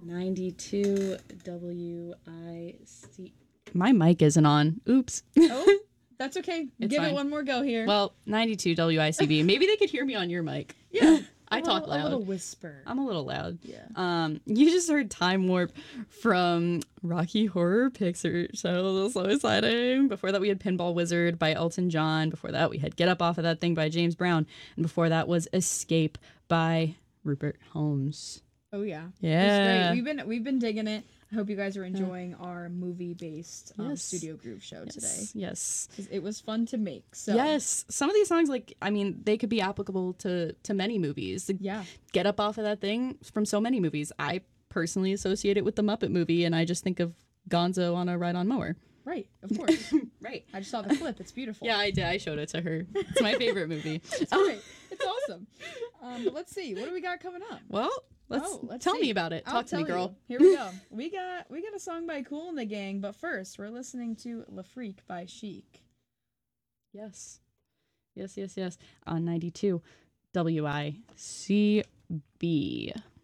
92 WIC. My mic isn't on. Oops. Oh, that's okay. It's Give fine. it one more go here. Well, 92 WICB. Maybe they could hear me on your mic. Yeah. I talk loud. A little whisper. I'm a little loud. Yeah. You just heard Time Warp from Rocky Horror Picture Show. So exciting. Before that, we had Pinball Wizard by Elton John. Before that, we had Get Up Off of That Thing by James Brown. And before that was Escape by Rupert Holmes. Oh yeah. Yeah. It's great. We've been digging it. I hope you guys are enjoying our movie-based Studio Groove show today. Yes. It was fun to make. So yes, some of these songs, like, I mean, they could be applicable to many movies. Yeah. Get Up Off of That Thing from so many movies. I personally associate it with the Muppet movie, and I just think of Gonzo on a ride-on mower. Right, of course. Right. I just saw the clip. It's beautiful. Yeah, I did. I showed it to her. It's my favorite movie. It's great. It's awesome. But let's see. What do we got coming up? Well, let's tell me about it. Talk to me, girl. Here we go. We got a song by Kool and the Gang, but first we're listening to La Freak by Chic. Yes. On 92 WICB.